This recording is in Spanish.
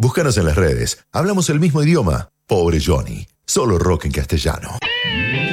Búscanos en las redes. Hablamos el mismo idioma. Pobre Johnny. Solo rock en castellano.